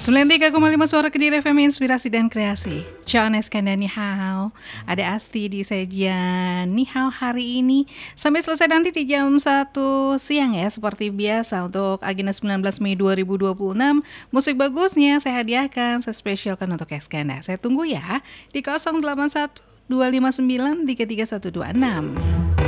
93,5 Suara Kediri FM, Inspirasi dan Kreasi. Ciao Neskanda Nihao. Ada Asti di sajian Nihao hari ini sampai selesai nanti di jam 1 siang ya. Seperti biasa untuk agenda 19 Mei 2026, musik bagusnya saya hadiahkan, saya spesialkan untuk Eskanda. Saya tunggu ya di 081 259 33126.